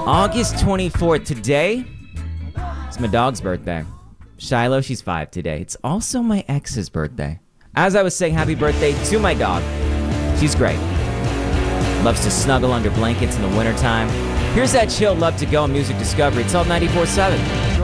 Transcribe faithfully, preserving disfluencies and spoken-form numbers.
August twenty-fourth, today, it's my dog's birthday. Shiloh, she's five today. It's also my ex's birthday. As I was saying happy birthday to my dog, she's great. Loves to snuggle under blankets in the wintertime. Here's that chill love to go on Music Discovery. It's all ninety-four seven.